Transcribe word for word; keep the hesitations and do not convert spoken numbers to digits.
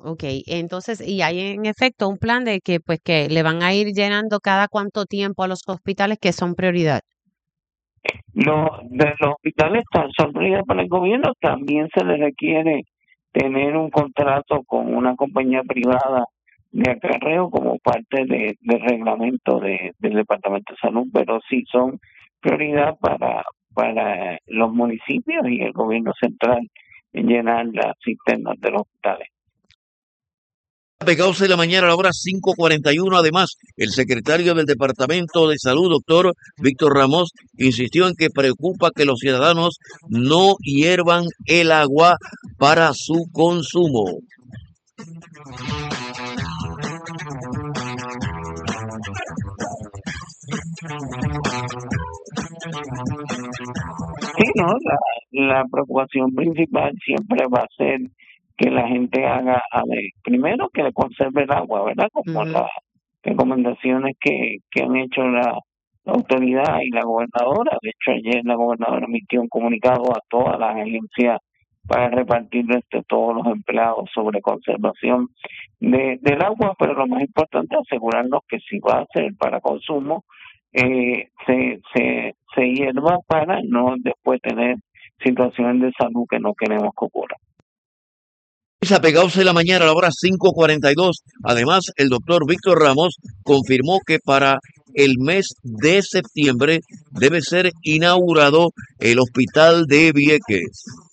Okay, entonces, y hay en efecto un plan de que pues que le van a ir llenando cada cuánto tiempo a los hospitales que son prioridad. Los, de los hospitales tan- son prioridad para el gobierno, también se les requiere tener un contrato con una compañía privada de acarreo como parte de, del reglamento de, del Departamento de Salud, pero sí son prioridad para, para los municipios y el gobierno central en llenar las cisternas de los hospitales. Pegados en la mañana a la hora cinco cuarenta y uno. Además, el secretario del Departamento de Salud, doctor Víctor Ramos, insistió en que preocupa que los ciudadanos no hiervan el agua para su consumo. Sí, no, la, la preocupación principal siempre va a ser que la gente haga, a ver, primero que conserve el agua, ¿verdad? Como Ujú. las recomendaciones que, que han hecho la, la autoridad y la gobernadora. De hecho, ayer la gobernadora emitió un comunicado a todas las agencias para repartir entre todos los empleados sobre conservación de, del agua, pero lo más importante es asegurarnos que si va a ser para consumo, eh, se, se, se hierva para no después tener situaciones de salud que no queremos que ocurran. Apegados en la mañana a la hora cinco cuarenta y dos. Además, el doctor Víctor Ramos confirmó que para el mes de septiembre debe ser inaugurado el hospital de Vieques.